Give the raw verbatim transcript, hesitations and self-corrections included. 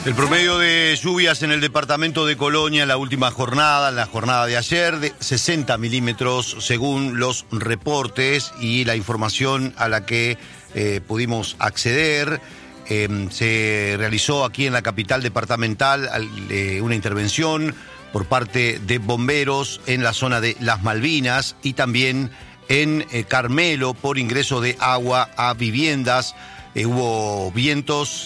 El promedio de lluvias en el departamento de Colonia en la última jornada, en la jornada de ayer, de sesenta milímetros según los reportes y la información a la que eh, pudimos acceder. Eh, se realizó aquí en la capital departamental eh, una intervención por parte de bomberos en la zona de Las Malvinas y también en eh, Carmelo por ingreso de agua a viviendas. Eh, hubo vientos